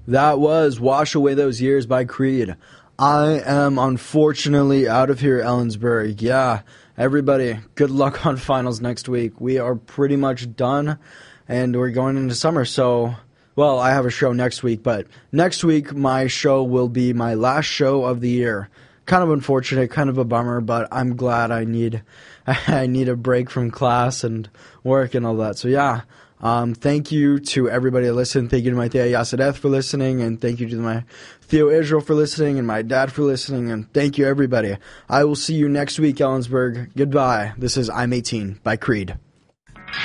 That was Wash Away Those Years by Creed. I am unfortunately out of here, Ellensburg. Yeah, everybody, good luck on finals next week. We are pretty much done, and we're going into summer, so... Well, I have a show next week, but next week my show will be my last show of the year. Kind of unfortunate, kind of a bummer, but I'm glad I need a break from class and work and all that. So yeah, thank you to everybody that listened. Thank you to my Thea Yasadeth for listening, and thank you to my Theo Israel for listening, and my dad for listening, and thank you everybody. I will see you next week, Ellensburg. Goodbye. This is I'm 18 by Creed.